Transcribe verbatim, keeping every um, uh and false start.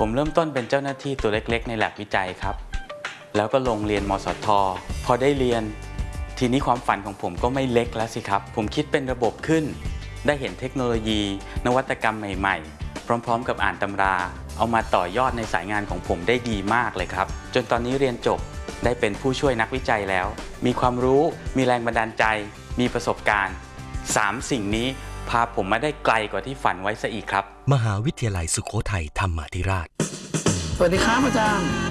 ผมเริ่มต้นเป็นเจ้าหน้าที่ตัวเล็กๆในแลบวิจัยครับแล้วก็ลงเรียนมสท.พอได้เรียนทีนี้ความฝันของผมก็ไม่เล็กแล้วสิครับผมคิดเป็นระบบขึ้นได้เห็นเทคโนโลยีนวัตกรรมใหม่ๆพร้อมๆกับอ่านตำราเอามาต่อยอดในสายงานของผมได้ดีมากเลยครับจนตอนนี้เรียนจบได้เป็นผู้ช่วยนักวิจัยแล้วมีความรู้มีแรงบันดาลใจมีประสบการณ์สามสิ่งนี้พาผมมาได้ไกลกว่าที่ฝันไว้ซะอีกครับมหาวิทยาลัยสุโขทัยธรรมาธิราชสวัสดีครับอาจารย์